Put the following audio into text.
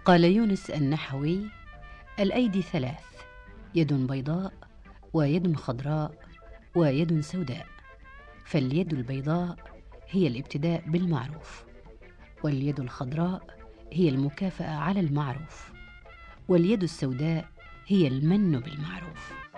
قال يونس النحوي: الأيدي ثلاث: يد بيضاء، ويد خضراء، ويد سوداء. فاليد البيضاء هي الابتداء بالمعروف، واليد الخضراء هي المكافأة على المعروف، واليد السوداء هي المن بالمعروف.